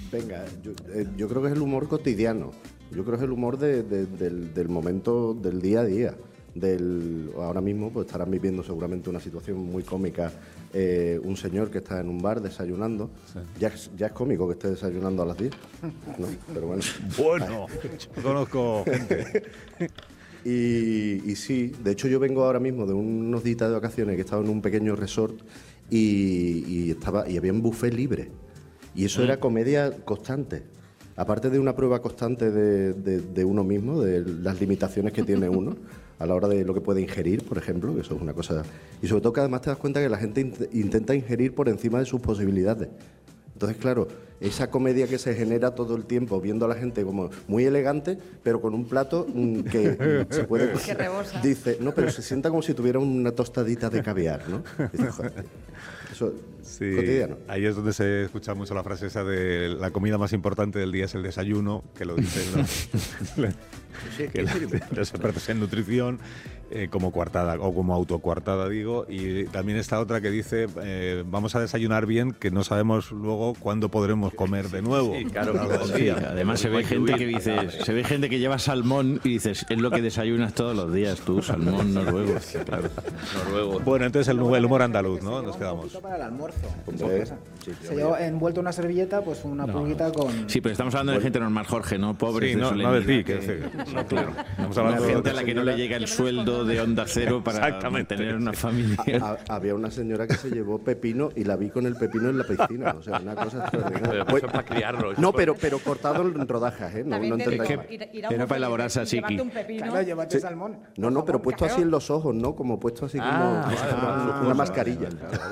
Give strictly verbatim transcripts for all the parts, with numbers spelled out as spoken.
Venga, yo, eh, yo creo que es el humor cotidiano. Yo creo que es el humor de, de, del, del momento, del día a día. Del, ahora mismo pues estarán viviendo seguramente una situación muy cómica. Eh, un señor que está en un bar desayunando. Sí. Ya, ya es cómico que esté desayunando a las diez. ¿No? Pero bueno. Bueno, conozco gente. Y, y sí, de hecho yo vengo ahora mismo de unos días de vacaciones que estaba en un pequeño resort y, y, estaba, y había un buffet libre. Y eso mm. era comedia constante. Aparte de una prueba constante de, de, de uno mismo, de las limitaciones que tiene uno a la hora de lo que puede ingerir, por ejemplo, que eso es una cosa... Y sobre todo que además te das cuenta que la gente int- intenta ingerir por encima de sus posibilidades. Entonces, claro, esa comedia que se genera todo el tiempo, viendo a la gente como muy elegante, pero con un plato mmm, que se puede... Que rebosa. Dice, no, pero se sienta como si tuviera una tostadita de caviar, ¿no? Dice, joder, eso sí, cotidiano. Ahí es donde se escucha mucho la frase esa de la comida más importante del día es el desayuno, que lo dicen, ¿no? Sí, que los expertos en nutrición, eh, como coartada o como autocoartada, digo, y también está otra que dice eh, vamos a desayunar bien, que no sabemos luego cuándo podremos comer de nuevo. Sí, claro, claro, sí. Además se ve gente que dice, se ve gente que lleva salmón y dices, es lo que desayunas todos los días tú, salmón noruego. Claro. Noruego. Bueno, entonces el, el humor andaluz, ¿no? Nos quedamos. Para el almuerzo. Sí, se lleva envuelto una servilleta, pues una no. pulguita con... Sí, pero estamos hablando de gente normal, Jorge, ¿no? Pobres. Sí, no, no de ti, que, que no, claro. Estamos hablando de gente a la que no le llega el sueldo de Onda Cero para mantener una familia. A, a, había una señora que se llevó pepino y la vi con el pepino en la piscina, o sea, una cosa extraordinaria. Pues, eso para criarlo. No, pero, pero cortado en rodajas, ¿eh? No, no entendáis. Era para elaborarse así. Claro, llévate salmón. No, no, pero puesto así en los ojos, ¿no? Como puesto así como ah, ah, una mascarilla.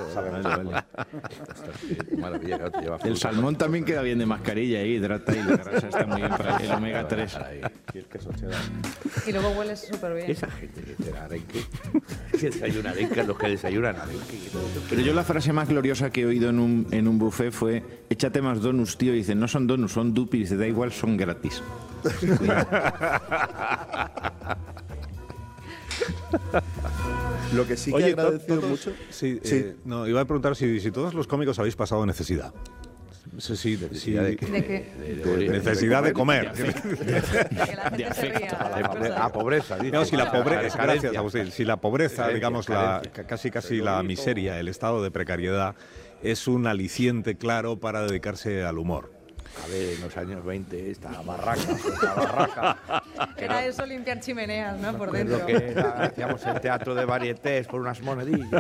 El salmón también queda bien de mascarilla y hidrata y la grasa está muy bien para el omega tres. Y luego huele súper bien. Esa gente que te da arenque, que desayuna arenque, los que desayunan arenque. Pero yo la frase más gloriosa que he oído en un, en un buffet fue échate más donuts, tío. Y dice, no son donuts, son dupis. Y dice, da igual, son gratis. Lo que sí que Oye, he agradecido todos, mucho... Sí, sí. Eh, no, iba a preguntar si, si todos los cómicos habéis pasado necesidad. Sí, sí, de, necesidad sí, de, qué? ¿De qué? De, de, de, necesidad de comer. De afecto. De afecto. A pobreza, dice. No, si la pobreza, gracias, Agustín. Si la pobreza, digamos, la, casi casi la miseria, el estado de precariedad, es un aliciente claro para dedicarse al humor. A ver, en los años veinte, esta barraca, esta barraca. Era no, eso limpiar chimeneas, ¿no? Por dentro. Lo que era, hacíamos el teatro de varietés por unas monedillas.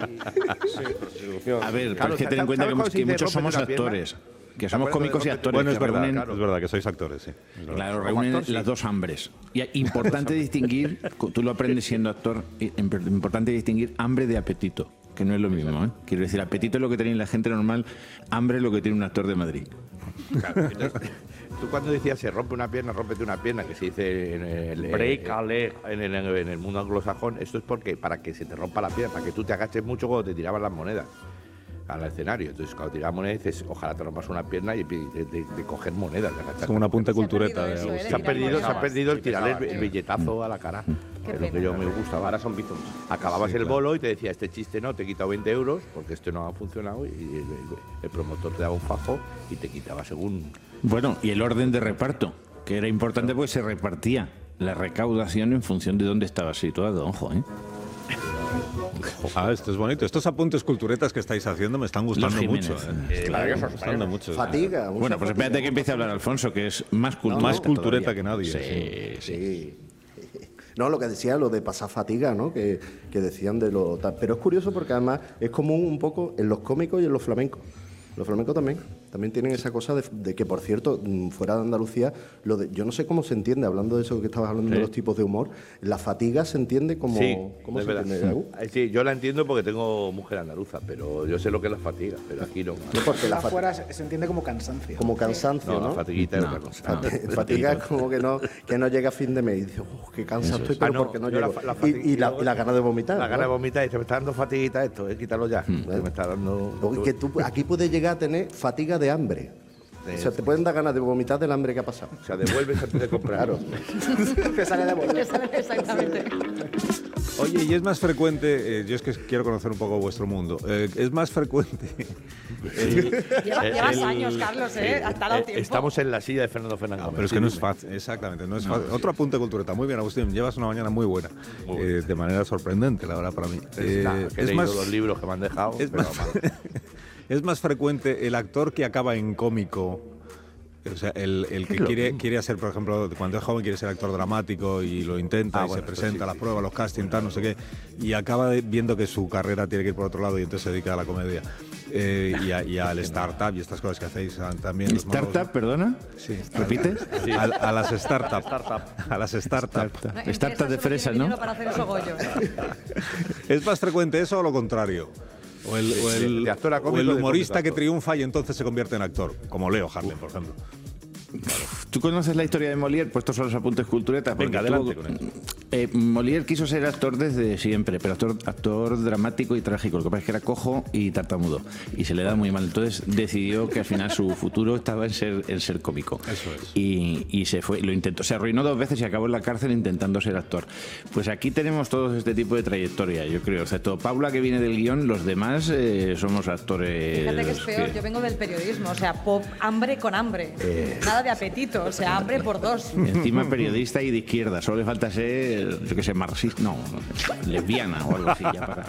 Y, sí, a ver, claro, es que ten en cuenta que, que muchos somos actores. Que somos cómicos y actores. Bueno, es verdad, reúnen, claro, es verdad que sois actores, sí. Claro, reúnen actor, sí. las dos hambres. Y es importante distinguir, tú lo aprendes siendo actor, importante distinguir hambre de apetito, que no es lo mismo, ¿eh? Quiero decir, apetito es lo que tiene la gente normal, hambre es lo que tiene un actor de Madrid. Claro, entonces, tú cuando decías se rompe una pierna, rómpete una pierna, que se dice en el, break a leg en el, en el mundo anglosajón, esto es porque para que se te rompa la pierna, para que tú te agaches mucho cuando te tiraban las monedas al escenario. Entonces, cuando tiras monedas, dices, ojalá te rompas una pierna y de, de, de, de coger monedas. De es como una punta cultureta. Se ha perdido, de eso, se ha perdido, se ha perdido el tirarle el, el billetazo a la cara. Que es lo que yo me gustaba. Ahora son bizons. Acababas sí, el claro. bolo y te decía, este chiste no, te he quitado veinte euros porque esto no ha funcionado, y el, el, el promotor te daba un fajo y te quitaba según... Bueno, y el orden de reparto, que era importante porque se repartía la recaudación en función de dónde estaba situado, ojo, ¿eh? Ah, esto es bonito. Estos apuntes culturetas que estáis haciendo me están gustando mucho. ¿eh? Eh, claro, me están gustando mucho. Fatiga. Bueno, pues espérate que empiece a hablar Alfonso, que es más cultureta, no, más cultureta todavía. que nadie. Sí, sí. sí. No, lo que decía, lo de pasar fatiga, ¿no? Que, que decían de lo... Pero es curioso porque además es común un poco en los cómicos y en los flamencos. Los flamencos también, también tienen esa cosa de, de que, por cierto, fuera de Andalucía, lo de, yo no sé cómo se entiende, hablando de eso que estabas hablando sí. de los tipos de humor, la fatiga se entiende como... Sí, ¿cómo es se verdad. entiende? Sí, yo la entiendo porque tengo mujer andaluza, pero yo sé lo que es la fatiga, pero aquí no. No, porque la afuera se, se entiende como cansancio. Como cansancio, ¿no? No, la fatiguita no. es otra cosa. Fat, fatiga es como que no, que no llega a fin de mes y dices, oh, qué cansado estoy, pero ah, no, porque no llego. La, la y, y, la, y la gana de vomitar. La ¿no? gana de vomitar y se me está dando fatiguita esto, eh, quítalo ya. Mm. Se me está dando... Que tú, aquí puedes llegar a tener fatiga de hambre. O sea, te pueden dar ganas de vomitar del hambre que ha pasado. O sea, devuelves antes de comprar. Claro. Te sale de bolsa. Exactamente. Oye, y es más frecuente, eh, yo es que quiero conocer un poco vuestro mundo, eh, es más frecuente... el- Lleva- el- llevas el- años, Carlos, ¿eh? Has tardado eh, tiempo. Estamos en la silla de Fernando Fernández. No, pero es que no es fácil, exactamente, no es fácil. Otro apunte cultureta, muy bien, Agustín, llevas una mañana muy buena, Muy eh, de manera sorprendente, la verdad, para mí. Es, Eh, nada, que he es leído más- los libros que me han dejado. es pero más- mal. es más frecuente el actor que acaba en cómico, o sea, el, el que quiere, quiere hacer, por ejemplo, cuando es joven quiere ser actor dramático y lo intenta Ah, y bueno, se esto presenta sí, a las sí. pruebas, los castings, tal, no sé qué, y acaba de- viendo que su carrera tiene que ir por otro lado y entonces se dedica a la comedia. Eh, y, a- y al startup y estas cosas que hacéis ah, también. los ¿Startup, monólogos. perdona? Sí. ¿Repites? A, a las startups. A las startups. No, en Startup de solo fresa, tiene ¿no? dinero para hacer esos gollos. ¿Es más frecuente eso o lo contrario? O el, o el- de actor a o cómico, el de humorista cómico a que actor. triunfa y entonces se convierte en actor, como Leo Harlem, por ejemplo. ¿Tú conoces la historia de Molière? Pues estos son los apuntes culturetas. Venga, porque adelante tuvo- con eso. Eh, Molière quiso ser actor desde siempre, pero actor, actor dramático y trágico. Lo que pasa es que era cojo y tartamudo. Y se le da muy mal. Entonces decidió que al final su futuro estaba en ser, en ser cómico. Eso es. Y, y se fue, lo intentó. Se arruinó dos veces y acabó en la cárcel intentando ser actor. Pues aquí tenemos todos este tipo de trayectoria, yo creo. Excepto Paula, que viene del guión, los demás eh, somos actores. Fíjate que es peor, yo vengo del periodismo, o sea, pop, hambre con hambre. Nada de apetito, o sea, hambre por dos. Encima periodista y de izquierda, solo le falta ser, yo qué sé, marxista, no, lesbiana o algo así ya para...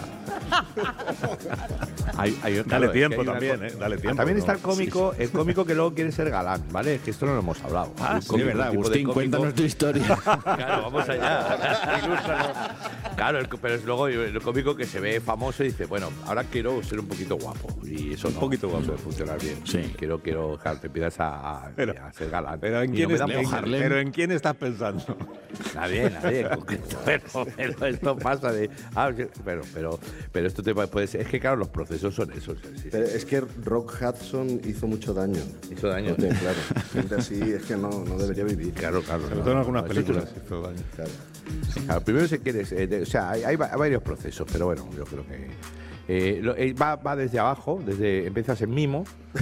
Hay- hay- claro, Dale es que tiempo hay una también, cosa- ¿eh? Dale tiempo. También ¿no? está el cómico, el cómico que luego quiere ser galán, ¿vale? Es que esto no lo hemos hablado. Ah, Un sí, cómico, verdad, un tipo de Agustín, cómico- cuéntanos tu historia. Claro, vamos allá. Ilústranos. Claro, el- pero es luego el cómico que se ve famoso y dice, bueno, ahora quiero ser un poquito guapo. Y eso Un no, poquito no guapo. suele funcionar bien. Sí. Quiero, quiero, claro, te empiezas a, a- Pero- a ser galán. Pero ¿en, Y quién no me es- da en- mucho- Harlem. pero ¿en quién estás pensando? Nadie, nadie. en concreto. Pero, pero esto pasa de. Ah, que- pero, pero, pero esto te puede ser. Es que, claro, los procesos son esos. Sí, sí. Pero es que Rock Hudson hizo mucho daño. Hizo daño. Porque, claro, gente así es que no, no debería vivir. Claro, claro. Sobre no, todo en no, algunas no, eso películas. tú hizo daño. Claro. Claro, primero se quiere, eh, de- o sea, hay, hay va- hay varios procesos, pero bueno, yo creo que eh, lo- eh, va, va desde abajo, desde empiezas en mimo,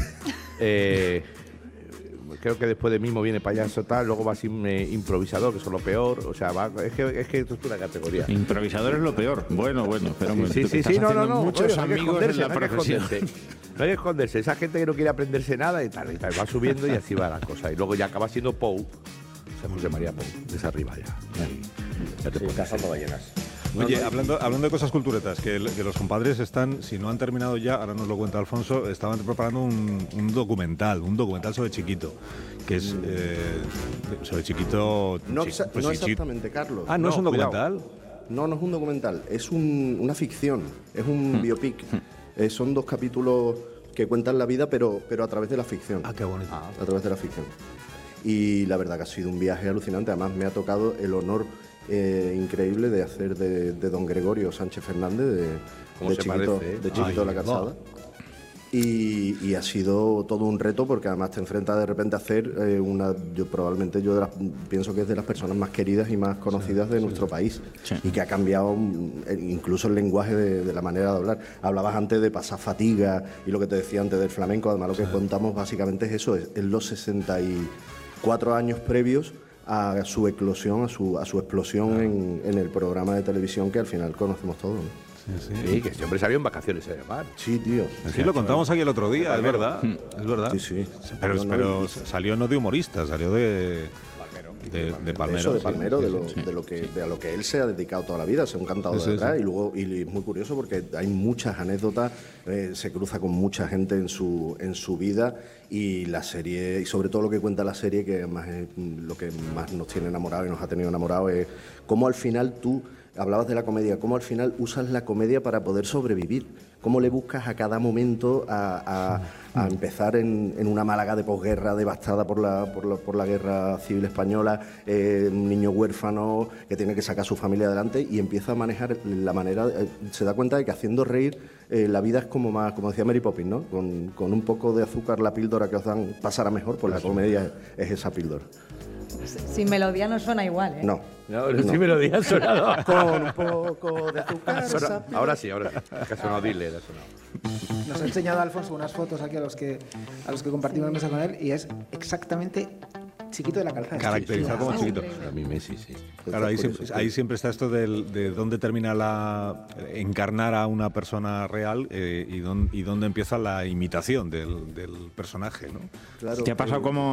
eh, creo que después de mimo viene payaso tal, luego vas in- eh, improvisador, que es lo peor, o sea, va, es que es que esto es una categoría. Improvisador es lo peor. Bueno, bueno, pero un Sí, momento, sí, que sí, estás no, no, haciendo no, muchos coño, no hay que amigos en esconderse, la no hay que profesión. esconderse. No hay que esconderse, esa gente que no quiere aprenderse nada y tal, y tal, va subiendo y así va la cosa. Y luego ya acaba siendo Pou, o sea, José María Pou, desde arriba ya. Y ya te pones. Cazando ballenas. Oye, hablando, hablando de cosas culturetas, que, el- que los compadres están, si no han terminado ya, ahora nos lo cuenta Alfonso, estaban preparando un, un documental, un documental sobre Chiquito, que es eh, sobre Chiquito... No, chi- exa- pues no sí, chi- exactamente, Carlos. Ah, ¿no, es un No, cuidado. documental? No, no es un documental, es un- una ficción, es un biopic. Eh, son dos capítulos que cuentan la vida, pero, pero a través de la ficción. Ah, qué bonito. A través de la ficción. Y la verdad que ha sido un viaje alucinante. Además, me ha tocado el honor eh, increíble de hacer de, de don Gregorio Sánchez Fernández, de, ¿Cómo de se Chiquito, parece, eh? de Chiquito de la Ay, Calzada. Y, y ha sido todo un reto porque además te enfrentas de repente a hacer eh, una, yo probablemente yo de las- pienso que es de las personas más queridas y más conocidas de nuestro país Sí. y que ha cambiado mm, el- incluso el lenguaje de, de la manera de hablar. Hablabas antes de pasar fatiga y lo que te decía antes del flamenco, además lo que contamos básicamente es eso, es, es los sesenta y cuatro años previos a su eclosión, a su, a su explosión en, en el programa de televisión que al final conocemos todos, ¿no? Sí, que este hombre salió en vacaciones en el mar. Sí, tío. Sí, lo contamos aquí el otro día, es verdad. Es verdad. Sí, sí. Pero, No, no, pero y- salió no de humorista, salió de... De, de Palmero. Eso, de sí, Palmero, sí, de, lo, sí. de, lo que, de a lo que él se ha dedicado toda la vida, ser un cantador Sí, sí, de verdad. sí. Y luego y es muy curioso porque hay muchas anécdotas, eh, se cruza con mucha gente en su, en su vida y la serie, y sobre todo lo que cuenta la serie, que además es lo que más nos tiene enamorados y nos ha tenido enamorados, es cómo al final tú, hablabas de la comedia, cómo al final usas la comedia para poder sobrevivir, cómo le buscas a cada momento a, a- a empezar en, en una Málaga de posguerra devastada por la, por la, por la guerra civil española, eh, un niño huérfano que tiene que sacar a su familia adelante y empieza a manejar la manera, eh, se da cuenta de que haciendo reír eh, la vida es como más, como decía Mary Poppins, ¿no? Con, con un poco de azúcar la píldora que os dan pasará mejor, pues la comedia es, es esa píldora. Sin melodía no suena igual, ¿eh? No. No, no. Sin melodía ha sonado. Con un poco de azúcar. Sona, ahora sí, ahora sí. Que ha sonado Diller, ha sonado. Nos ha enseñado Alfonso unas fotos aquí a los que a los que compartimos mesa con él y es exactamente chiquito de la calzada. Caracterizado como chiquito. A mí Messi, sí. Claro, ahí siempre, ahí siempre está esto del, de dónde termina la encarnar a una persona real eh, y, dónde, y dónde empieza la imitación del, del personaje, ¿no? Claro, ¿te ha pasado como